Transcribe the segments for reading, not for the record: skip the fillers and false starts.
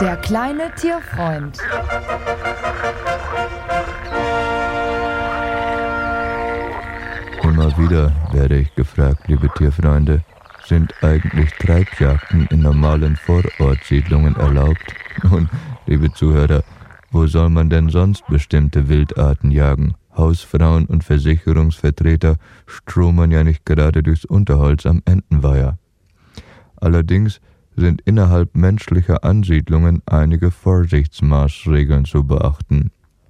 Der kleine Tierfreund. Immer wieder werde ich gefragt, liebe Tierfreunde, sind eigentlich Treibjagden in normalen Vorortsiedlungen erlaubt? Nun, liebe Zuhörer, wo soll man denn sonst bestimmte Wildarten jagen? Hausfrauen und Versicherungsvertreter stromern ja nicht gerade durchs Unterholz am Entenweiher. Allerdings sind innerhalb menschlicher Ansiedlungen einige Vorsichtsmaßregeln zu beachten.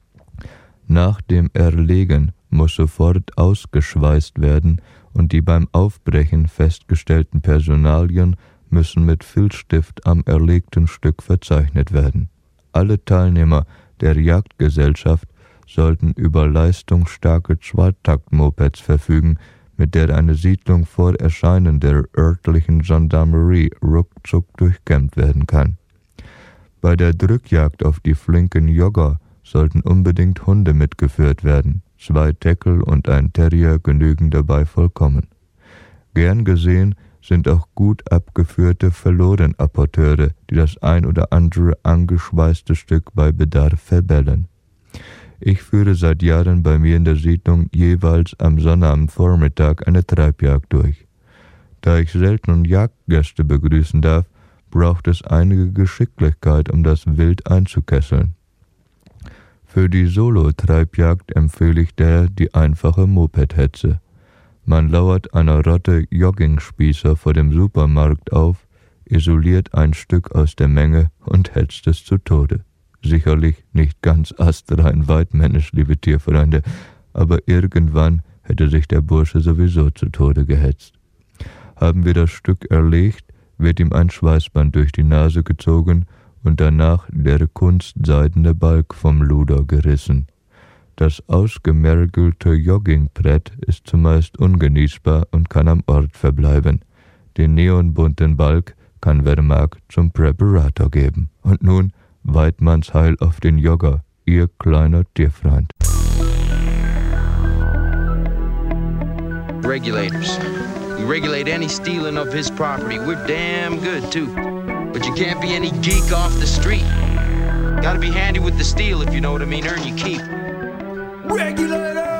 Nach dem Erlegen muss sofort ausgeschweißt werden und die beim Aufbrechen festgestellten Personalien müssen mit Filzstift am erlegten Stück verzeichnet werden. Alle Teilnehmer der Jagdgesellschaft sollten über leistungsstarke Zweitakt-Mopeds verfügen, mit der eine Siedlung vor Erscheinen der örtlichen Gendarmerie ruckzuck durchkämmt werden kann. Bei der Drückjagd auf die flinken Jogger sollten unbedingt Hunde mitgeführt werden. 2 Teckel und ein Terrier genügen dabei vollkommen. Gern gesehen sind auch gut abgeführte Verlorenapporteure, die das ein oder andere angeschweißte Stück bei Bedarf verbellen. Ich führe seit Jahren bei mir in der Siedlung jeweils am Sonnabendvormittag eine Treibjagd durch. Da ich selten Jagdgäste begrüßen darf, braucht es einige Geschicklichkeit, um das Wild einzukesseln. Für die Solo-Treibjagd empfehle ich daher die einfache Moped-Hetze. Man lauert einer Rotte Joggingspießer vor dem Supermarkt auf, isoliert ein Stück aus der Menge und hetzt es zu Tode. Sicherlich nicht ganz astrein weidmännisch, liebe Tierfreunde, aber irgendwann hätte sich der Bursche sowieso zu Tode gehetzt. Haben wir das Stück erlegt, wird ihm ein Schweißband durch die Nase gezogen und danach der kunstseidene Balg vom Luder gerissen. Das ausgemergelte Joggingbrett ist zumeist ungenießbar und kann am Ort verbleiben. Den neonbunten Balg kann, wer mag, zum Preparator geben. Und nun Weidmanns Heil auf den Jogger, ihr kleiner Tierfreund. Regulators. We regulate any stealing of his property. We're damn good, too. But you can't be any geek off the street. Gotta be handy with the steel, if you know what I mean. Earn your keep. Regulators!